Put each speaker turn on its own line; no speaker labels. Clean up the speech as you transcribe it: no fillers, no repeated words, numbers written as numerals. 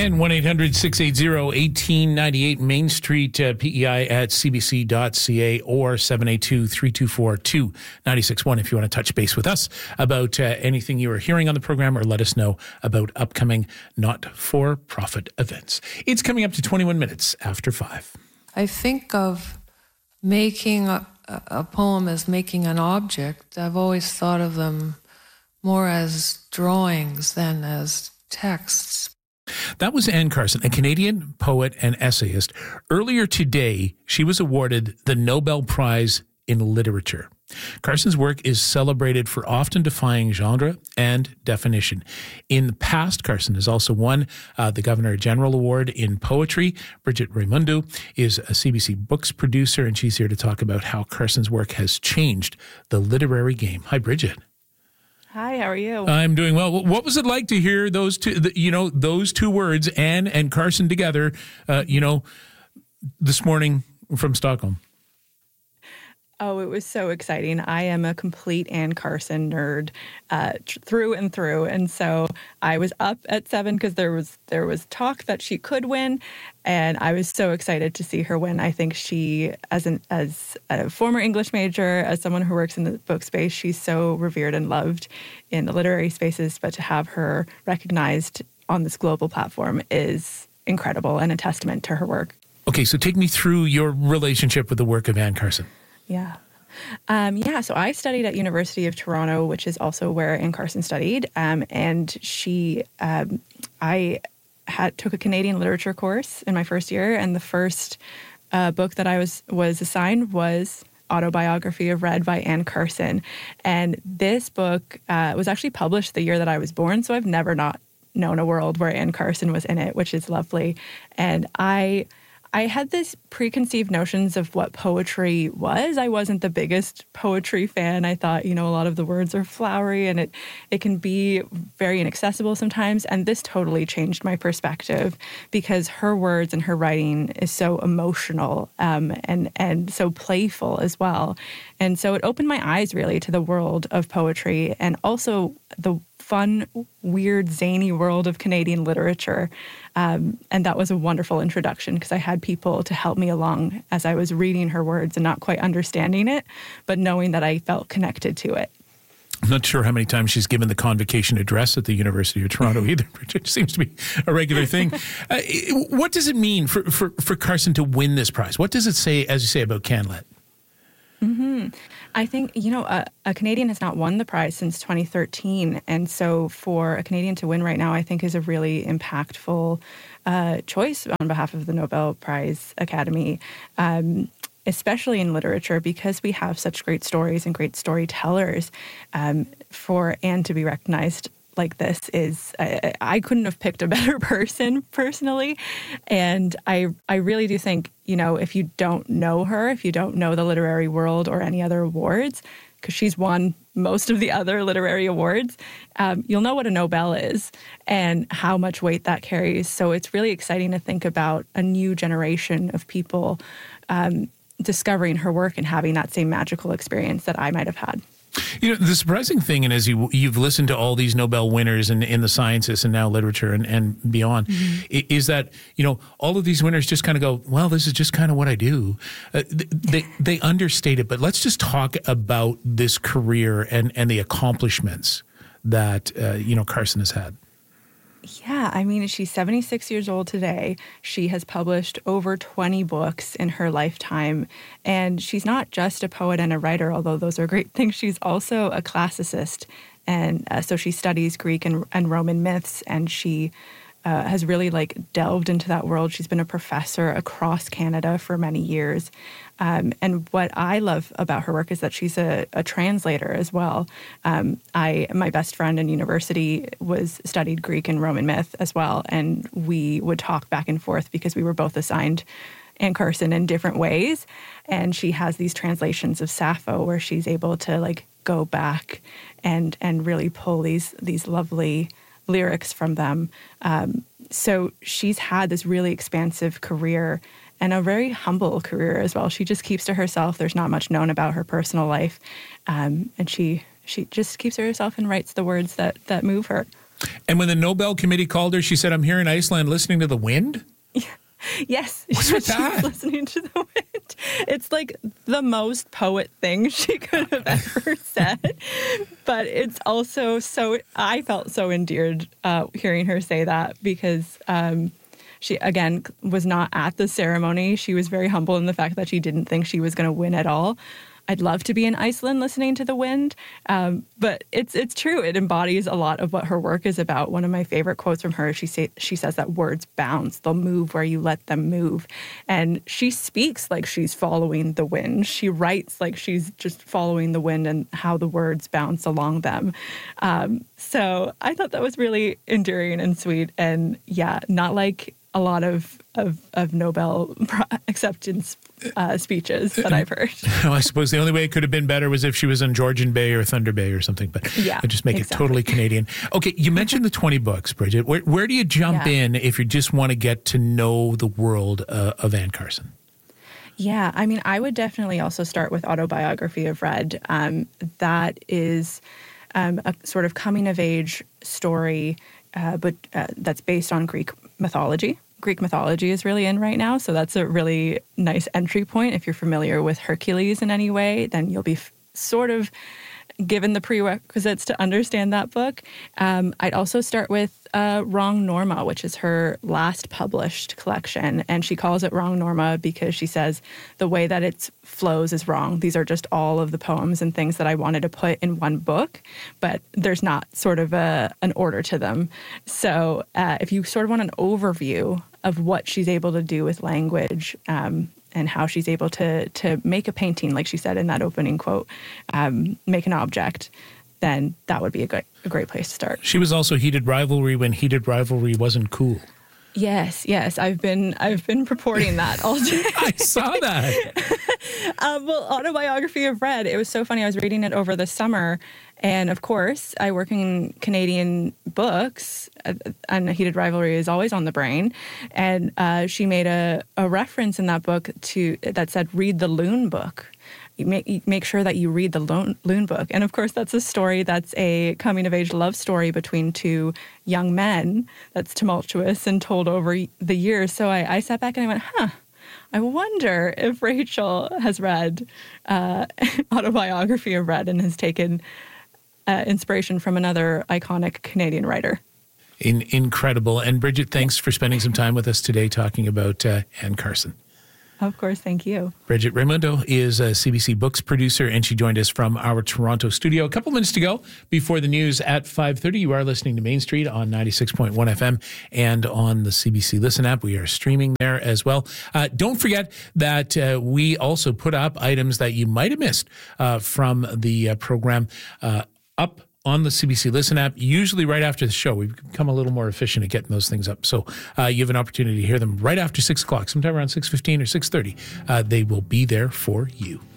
Again, 1-800-680-1898 Main Street, PEI at cbc.ca or 782-324-2961 if you want to touch base with us about anything you are hearing on the program or let us know about upcoming not-for-profit events. It's coming up to 21 minutes after 5.
I think of making a poem as making an object. I've always thought of them more as drawings than as texts.
That was Anne Carson, a Canadian poet and essayist. Earlier today, she was awarded the Nobel Prize in Literature. Carson's work is celebrated for often defying genre and definition. In the past, Carson has also won the Governor General Award in Poetry. Bridget Raimundo is a CBC Books producer, and she's here to talk about how Carson's work has changed the literary game. Hi, Bridget.
Hi, how are you?
I'm doing well. What was it like to hear those two words, Anne and Carson, together, this morning from Stockholm?
Oh, it was so exciting. I am a complete Anne Carson nerd through and through. And so I was up at 7 because there was talk that she could win. And I was so excited to see her win. I think she, as a former English major, as someone who works in the book space, she's so revered and loved in the literary spaces. But to have her recognized on this global platform is incredible and a testament to her work.
Okay, so take me through your relationship with the work of Anne Carson.
Yeah. So I studied at University of Toronto, which is also where Anne Carson studied. And she, I took a Canadian literature course in my first year. And the first book that I was assigned was Autobiography of Red by Anne Carson. And this book was actually published the year that I was born. So I've never not known a world where Anne Carson was in it, which is lovely. And I had this preconceived notions of what poetry was. I wasn't the biggest poetry fan. I thought, a lot of the words are flowery and it can be very inaccessible sometimes. And this totally changed my perspective because her words and her writing is so emotional and so playful as well. And so it opened my eyes really to the world of poetry and also the fun, weird, zany world of Canadian literature. And that was a wonderful introduction because I had people to help me along as I was reading her words and not quite understanding it, but knowing that I felt connected to it.
I'm not sure how many times she's given the convocation address at the University of Toronto either. It seems to be a regular thing. What does it mean for Carson to win this prize? What does it say, as you say, about CanLit?
Mm-hmm. I think, a Canadian has not won the prize since 2013. And so for a Canadian to win right now, I think is a really impactful choice on behalf of the Nobel Prize Academy, especially in literature, because we have such great stories and great storytellers. For Anne to be recognized like this is, I couldn't have picked a better person personally. And I really do think, if you don't know her, if you don't know the literary world or any other awards, because she's won most of the other literary awards, you'll know what a Nobel is and how much weight that carries. So it's really exciting to think about a new generation of people discovering her work and having that same magical experience that I might have had.
The surprising thing, and as you've listened to all these Nobel winners in the sciences and now literature and beyond, is that, all of these winners just kind of go, well, this is just kind of what I do. They understate it, but let's just talk about this career and the accomplishments that, Carson has had.
Yeah, I mean, she's 76 years old today. She has published over 20 books in her lifetime. And she's not just a poet and a writer, although those are great things. She's also a classicist. And so she studies Greek and Roman myths, and she has really delved into that world. She's been a professor across Canada for many years. And what I love about her work is that she's a translator as well. My best friend in university studied Greek and Roman myth as well. And we would talk back and forth because we were both assigned Anne Carson in different ways. And she has these translations of Sappho where she's able to go back and really pull these lovely lyrics from them. So she's had this really expansive career and a very humble career as well. She just keeps to herself. There's not much known about her personal life. And she just keeps to herself and writes the words that move her.
And when the Nobel Committee called her, she said, "I'm here in Iceland listening to the wind."
Yes.
What's with that?
Listening to the wind. It's like the most poet thing she could have ever said. But it's also I felt so endeared hearing her say that, because she, again, was not at the ceremony. She was very humble in the fact that she didn't think she was going to win at all. I'd love to be in Iceland listening to the wind, but it's true. It embodies a lot of what her work is about. One of my favorite quotes from her, she says that words bounce. They'll move where you let them move. And she speaks like she's following the wind. She writes like she's just following the wind and how the words bounce along them. So I thought that was really endearing and sweet. And yeah, not like a lot of Nobel acceptance speeches that I've heard.
Well, I suppose the only way it could have been better was if she was in Georgian Bay or Thunder Bay or something, but
yeah,
I just make it totally Canadian. Okay, you mentioned the 20 books, Bridget. Where do you jump in if you just want to get to know the world of Anne Carson?
Yeah, I mean, I would definitely also start with Autobiography of Red. That is a sort of coming-of-age story, but that's based on Greek mythology. Greek mythology is really in right now, so that's a really nice entry point. If you're familiar with Hercules in any way, then you'll be sort of given the prerequisites to understand that book. I'd also start with Wrong Norma, which is her last published collection. And she calls it Wrong Norma because she says the way that it flows is wrong. These are just all of the poems and things that I wanted to put in one book, but there's not sort of an order to them. So if you sort of want an overview of what she's able to do with language, and how she's able to make a painting, like she said in that opening quote, make an object, then that would be a great place to start.
She was also Heated Rivalry when Heated Rivalry wasn't cool.
Yes. I've been purporting that all day.
I saw that.
Well, Autobiography of Red, it was so funny. I was reading it over the summer. And of course, I work in Canadian books, and Heated Rivalry is always on the brain. And she made a reference in that book that said, read the Loon book. You make sure that you read the Loon book. And of course, that's a story that's a coming-of-age love story between two young men that's tumultuous and told over the years. So I sat back and I went, I wonder if Rachel has read Autobiography of Red and has taken inspiration from another iconic Canadian writer.
Incredible. And Bridget, thanks for spending some time with us today talking about Anne Carson.
Of course, thank you.
Bridget Raymundo is a CBC Books producer, and she joined us from our Toronto studio. A couple minutes to go before the news at 5:30. You are listening to Main Street on 96.1 FM and on the CBC Listen app. We are streaming there as well. Don't forget that we also put up items that you might have missed from the program up on the CBC Listen app, usually right after the show. We've become a little more efficient at getting those things up. So you have an opportunity to hear them right after 6 o'clock, sometime around 6:15 or 6:30. They will be there for you.